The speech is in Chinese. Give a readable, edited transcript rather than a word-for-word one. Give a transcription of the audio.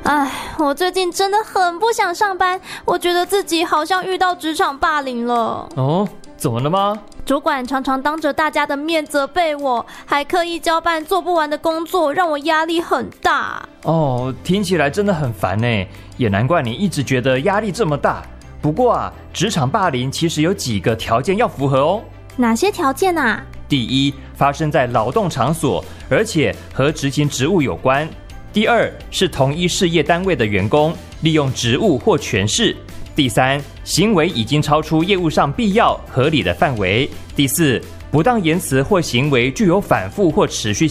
唉，我最近真的很不想上班，我觉得自己好像遇到职场霸凌了。 哦，怎么了吗？ 主管常常当着大家的面责备我，还刻意交办做不完的工作，让我压力很大。 哦，听起来真的很烦耶，也难怪你一直觉得压力这么大。不过啊，职场霸凌其实有几个条件要符合哦。 哪些条件啊？ 第一，发生在劳动场所，而且和执行职务有关。第二，是同一事业单位的员工利用职务或权势。第三，行为已经超出业务上必要合理的范围。第四，不当言辞或行为具有反复或持续